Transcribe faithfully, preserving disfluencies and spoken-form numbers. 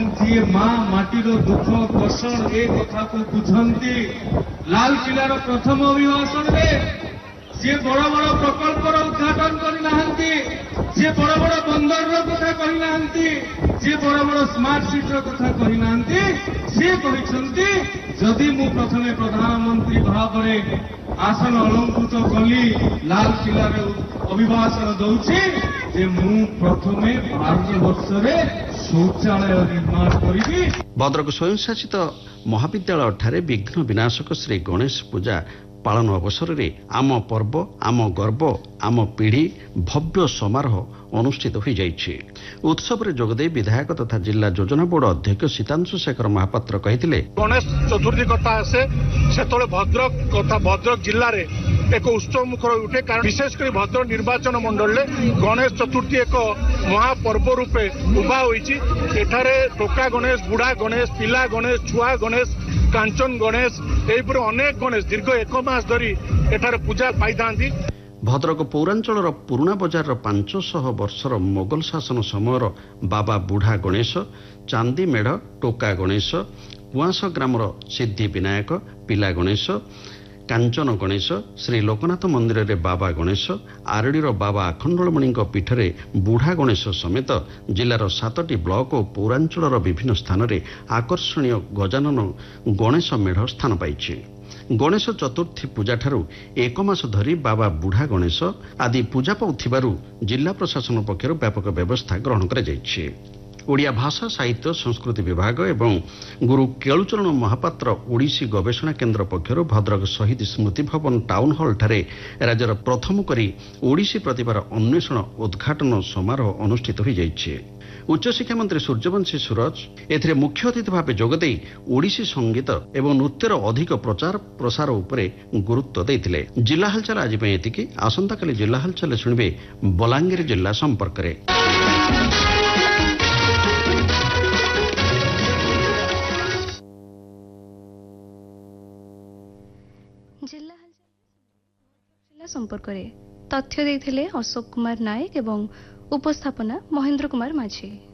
जी माँ माटीर दुख कषण ए कथा को बुझंती लाल किलार प्रथम अभिभाषण में सी बड़ बड़ प्रकल्पर उद्घाटन करना सी बड़ बड़ बंदर कथा कहना सी बड़ बड़ स्मार्ट सिटी कथा कहना सी कहते जदि मु प्रथम प्रधानमंत्री भाव में आसन अलंकृत कली लाल किलार अभिभाषण दौची जे मु प्रथम भारत वर्ष में शौचालय निर्माण करी। भद्रक स्वयंशासित महाविद्यालय ठारे विघ्न विनाशक श्री गणेश पूजा पालन अवसर में आम पर्व आम गर्व आम पीढ़ी भव्य समारोह अनुष्ठित हो जाइछि। उत्सव में जोगदे विधायक तथा जिला योजना बोर्ड अध्यक्ष सीतांशु शेखर महापात्र कहते गणेश चतुर्थी कथा आसे से भद्रक कथा भद्रक जिले में एक उत्सव मुखर उठे कारण विशेषकर भद्रक निर्वाचन मंडल में गणेश चतुर्थी एक महापर्व रूपे उभा होइछि। एठारे टोका गणेश बुढ़ा गणेश पिला गणेश छुआ गणेश कांचन गणेश एहिपर अनेक गणेश दीर्घ एक मास धरी एठारे पूजा पाई थांती। भद्रक पौरांचल पुराणा बजार पांच शह वर्षर मोगल शासन समयर बाबा बुढ़ा गणेश चांदी मेढ़ टोका गणेश कुआंस ग्रामर सिद्धि विनायक पिला गणेश कांचन गणेश श्री लोकनाथ मंदिर रे बाबा गणेश आरडीर बाबा आखंडलमणि पीठरे बुढ़ा गणेश समेत जिलार सातटी ब्लॉक और पौरांचल विभिन्न स्थान में आकर्षणीय गजानन गणेश मेढ़ स्थान पाइछि। गणेश चतुर्थी पूजा ठारू एक मास धरी बाबा बुढ़ा गणेश आदि पूजा पाउथिबारु जिला प्रशासन पक्षर व्यापक व्यवस्था ग्रहण करा जाइछि। ओडिया भाषा साहित्य संस्कृति विभाग एवं गुरु केलुचरण महापात्र ओडिसी गवेषणा केन्द्र पक्षर भद्रक शहीद स्मृति भवन टाउन हॉल ठारे राज्यर प्रथम करी ओडिसी प्रतिभार अन्वेषण उद्घाटन समारोह अनुष्ठित हो जाइछि। उच्चशिक्षा मंत्री सूर्यवंशी सूरज एथिरे मुख्य अतिथि भाव जोगदे ओडिसी संगीत एवं नृत्यर अधिक प्रचार प्रसार उपरे गुरुत्व देइथिले। जिला हालचाल आज पई एतिकी। आसंताकाली जिला हालचाल शुणिबे बलांगीर जिला संपर्क रे। जिला संपर्क रे तथ्य देइथिले अशोक कुमार नायक एवं उपस्थापना महेंद्र कुमार माझी।